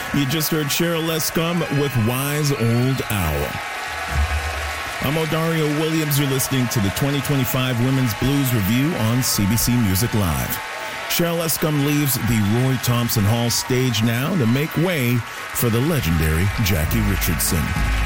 You just heard Cheryl Lescombe with Wise Old Owl. I'm Odario Williams. You're listening to the 2025 Women's Blues Review on CBC Music Live. Cheryl Lescombe leaves the Roy Thompson Hall stage now to make way for the legendary Jackie Richardson.